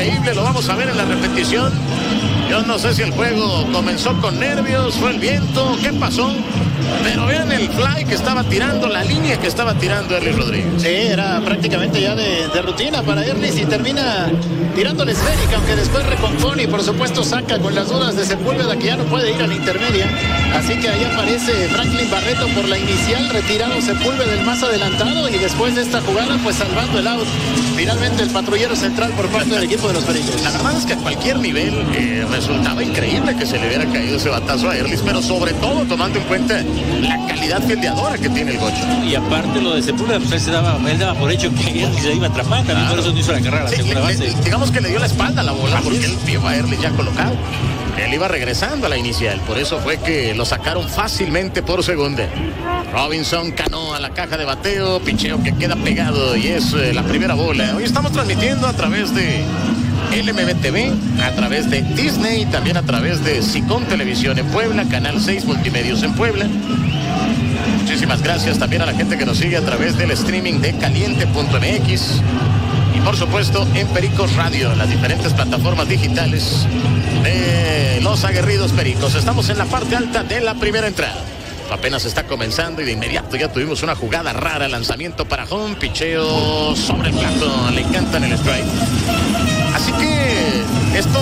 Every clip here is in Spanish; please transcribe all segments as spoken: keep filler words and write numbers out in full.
increíble, lo vamos a ver en la repetición. Yo no sé si el juego comenzó con nervios, fue el viento, ¿qué pasó? Pero vean el fly que estaba tirando, la línea que estaba tirando Erlis Rodríguez. Sí, era prácticamente ya de, de rutina para Erlis y termina tirando la esférica, aunque después recompone y por supuesto saca con las dudas de Sepúlveda, que ya no puede ir a la intermedia. Así que ahí aparece Franklin Barreto por la inicial, retirado Sepúlveda del más adelantado y después de esta jugada pues salvando el out. Finalmente el patrullero central por parte del equipo de los Pericos. La verdad es que a cualquier nivel eh, resultaba increíble que se le hubiera caído ese batazo a Erlis, pero sobre todo tomando en cuenta la calidad fildeadora que tiene el Gocho. Y aparte lo de Sepúlveda, pues él, se daba, él daba por hecho que Erlis se iba a atrapar, también claro. Por eso no hizo la carrera a la sí, segunda le, base. Le, digamos que le dio la espalda a la bola porque él vio a Erlis ya colocado. Él iba regresando a la inicial, por eso fue que lo sacaron fácilmente por segunda. Robinson Cano a la caja de bateo, picheo que queda pegado y es eh, la primera bola. Hoy estamos transmitiendo a través de L M B T V, a través de Disney y también a través de Sicón Televisión en Puebla, Canal seis Multimedios en Puebla. Muchísimas gracias también a la gente que nos sigue a través del streaming de caliente punto m x y por supuesto en Pericos Radio, las diferentes plataformas digitales de los aguerridos Pericos. Estamos en la parte alta de la primera entrada. Apenas está comenzando y de inmediato ya tuvimos una jugada rara, lanzamiento para home, picheo sobre el plato, le encantan el strike. Así que esto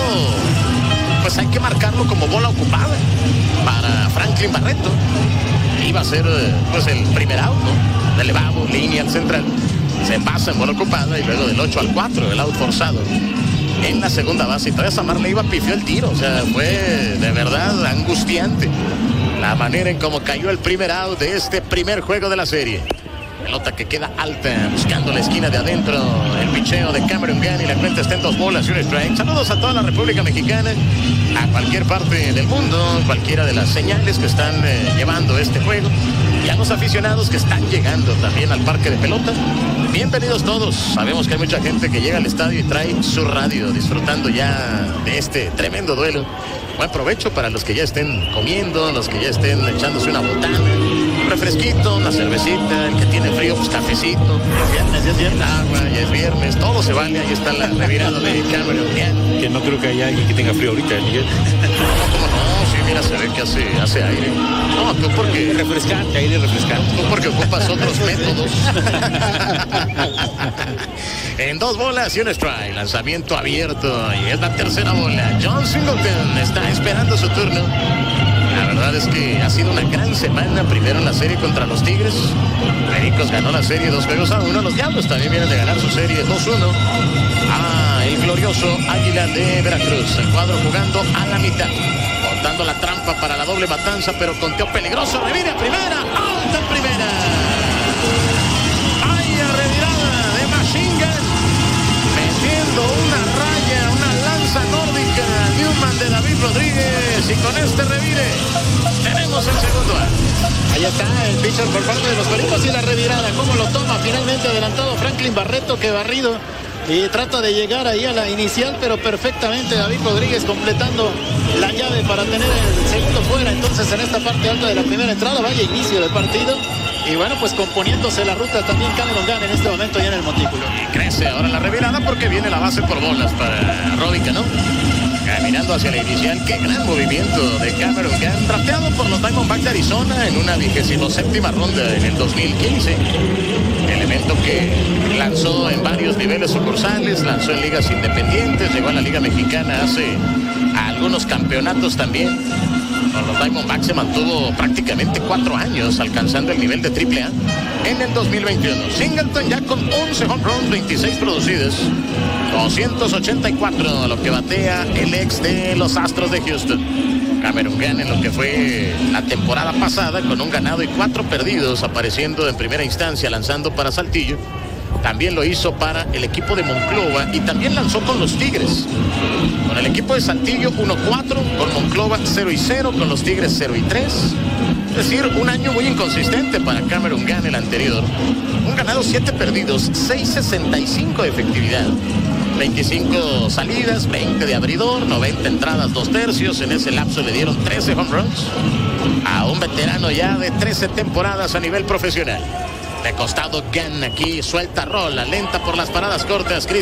pues hay que marcarlo como bola ocupada para Franklin Barreto. Iba a ser pues el primer out, ¿no? De elevado, línea al central. Se pasa en bola ocupada y luego del ocho al cuatro, el out forzado en la segunda base. Y todavía Samar le iba, pifió el tiro. O sea, fue de verdad angustiante la manera en cómo cayó el primer out de este primer juego de la serie. Pelota que queda alta, buscando la esquina de adentro. El picheo de Cameron Gunn y la cuenta está en dos bolas y un strike. Saludos a toda la República Mexicana, a cualquier parte del mundo, cualquiera de las señales que están eh, llevando este juego. Y a los aficionados que están llegando también al parque de pelota. Bienvenidos todos. Sabemos que hay mucha gente que llega al estadio y trae su radio, disfrutando ya de este tremendo duelo. Buen provecho para los que ya estén comiendo, los que ya estén echándose una botana, un refresquito, una cervecita, el que tiene frío, pues cafecito. Es viernes, ya es viernes. Agua, ya es viernes, todo se vale. Ahí está la revirada de Cameron Gunn. Que no creo que haya alguien que tenga frío ahorita, Miguel. No, ¿cómo no? Sí, mira, se ve que hace, hace aire. No, tú porque... Refrescante, aire refrescante. Tú porque ocupas otros métodos. En dos bolas y un strike, lanzamiento abierto y es la tercera bola. John Singleton está esperando su turno. La verdad es que ha sido una gran semana, primero en la serie contra los Tigres. Pericos ganó la serie dos juegos a uno. Los Diablos también vienen de ganar su serie dos uno. Ah, el glorioso Águila de Veracruz. El cuadro jugando a la mitad, botando la trampa para la doble matanza, pero conteo peligroso. Revire a primera, out en primera. Una raya, una lanza nórdica, Newman de David Rodríguez, y con este revire tenemos el segundo out. Ahí está el pitcher por parte de los Pericos y la revirada, cómo lo toma finalmente adelantado Franklin Barreto, que barrido y trata de llegar ahí a la inicial, pero perfectamente David Rodríguez completando la llave para tener el segundo fuera. Entonces en esta parte alta de la primera entrada, vaya inicio de partido. Y bueno, pues componiéndose la ruta también Cameron Gunn en este momento ya en el montículo. Y crece ahora la revirada porque viene la base por bolas para Rodica, ¿no? Caminando hacia la inicial, qué gran movimiento de Cameron Gunn, drafteado por los Diamondbacks de Arizona en una vigésima séptima ronda en el dos mil quince. Elemento que lanzó en varios niveles sucursales, lanzó en ligas independientes, llegó a la Liga Mexicana hace algunos campeonatos también. Con los Diamondbacks se mantuvo prácticamente cuatro años, alcanzando el nivel de triple A en el dos mil veintiuno. Singleton ya con once home runs, veintiséis producidos, doscientos ochenta y cuatro, lo que batea el ex de los Astros de Houston. Cameron Gunn en lo que fue la temporada pasada, con un ganado y cuatro perdidos, apareciendo en primera instancia, lanzando para Saltillo. También lo hizo para el equipo de Monclova y también lanzó con los Tigres. Con el equipo de Saltillo uno cuatro, con Monclova cero y cero, con los Tigres cero y tres. Es decir, un año muy inconsistente para Cameron Gunn el anterior. Un ganado, siete perdidos, seis sesenta y cinco de efectividad. veinticinco salidas, veinte de abridor, noventa entradas, dos tercios. En ese lapso le dieron trece home runs a un veterano ya de trece temporadas a nivel profesional. De costado Gunn aquí, suelta rola, lenta por las paradas cortas. Chris